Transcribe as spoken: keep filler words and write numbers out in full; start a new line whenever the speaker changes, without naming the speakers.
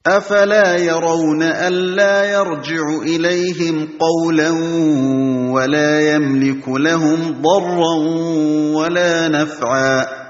أَفَلَا يَرَوْنَ أَلَّا يَرْجِعُ إِلَيْهِمْ قَوْلًا وَلَا يَمْلِكُ لَهُمْ ضَرًّا وَلَا نَفْعًا